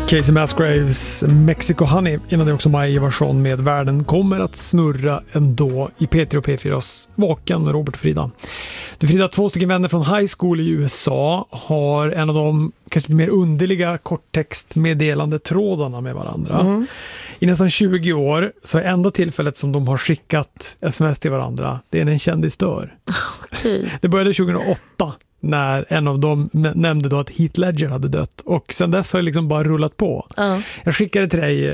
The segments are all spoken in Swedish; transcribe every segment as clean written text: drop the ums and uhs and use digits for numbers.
Casey Musgraves Mexico Honey innan det också Maj Ivarsson med Världen kommer att snurra ändå i P3 och P4s Vaken med Robert och Frida. Du Frida, 2 stycken vänner från high school i USA har en av de kanske mer underliga korttextmeddelande trådarna med varandra. I nästan 20 år så är enda tillfället som de har skickat sms till varandra, det är när en kändis dör. Okay. Det började 2008 när en av dem nämnde då att Heath Ledger hade dött. Och sen dess har det liksom bara rullat på. Jag skickade till dig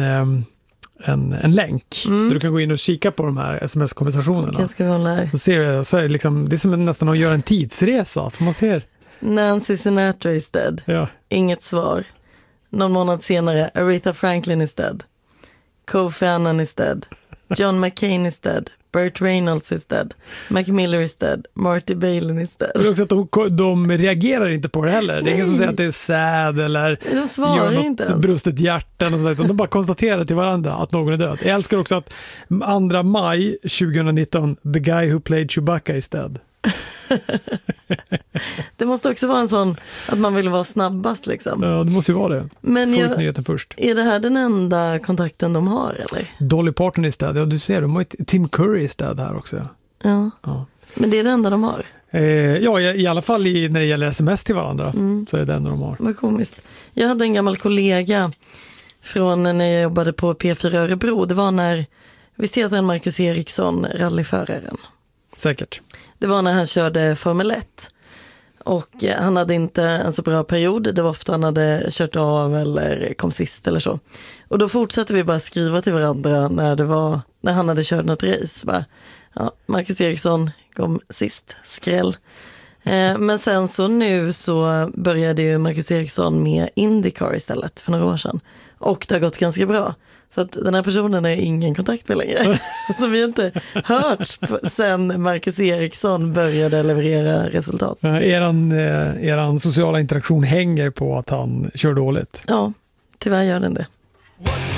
en länk där du kan gå in och kika på de här sms-konversationerna. Så ser du, så är det, liksom, det är som nästan att göra en tidsresa. För man ser... Nancy Sinatra is dead. Ja. Inget svar. Någon månad senare, Aretha Franklin is dead. Kofi Annan is dead. John McCain is dead. Burt Reynolds is dead. Mac Miller is dead. Marty Balin is dead. Det är också att de reagerar inte på det heller. Det är ingen som säger att det är sad eller de svarar gör inte något brustet hjärtan och sådär. De bara konstaterar till varandra att någon är död. Jag älskar också att 2 maj 2019 the guy who played Chewbacca is dead. Det måste också vara en sån att man vill vara snabbast liksom. Ja, det måste ju vara det. Men få ut nyheten först. Är det här den enda kontakten de har eller? Dolly Parton is dead. Ja, du ser, de har ett Tim Curry is dead här också. Ja. Men det är det enda de har? Ja, i alla fall när det gäller sms till varandra så är det det enda de har. Vad komiskt. Jag hade en gammal kollega från när jag jobbade på P4 Örebro. Det var när, visst heter han Marcus Eriksson, rallyföraren? Säkert. Det var när han körde Formel 1. Och han hade inte en så bra period. Det var ofta han hade kört av eller kom sist eller så. Och då fortsatte vi bara skriva till varandra när han hade kört något race. Bara, ja, Marcus Eriksson kom sist, skräll. Men sen så nu så började ju Marcus Eriksson med IndyCar istället för några år sedan. Och det har gått ganska bra. Så att den här personen är ingen kontakt med längre. Så vi har inte hört sen Marcus Eriksson började leverera resultat. Eran sociala interaktion hänger på att han kör dåligt. Ja, tyvärr gör den det.